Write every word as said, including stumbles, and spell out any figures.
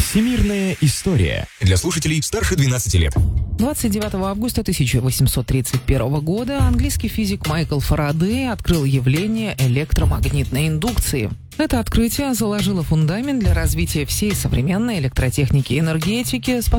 Всемирная история. Для слушателей старше двенадцати лет. двадцать девятого августа тысяча восемьсот тридцать первого года английский физик Майкл Фарадей открыл явление электромагнитной индукции. Это открытие заложило фундамент для развития всей современной электротехники и энергетики,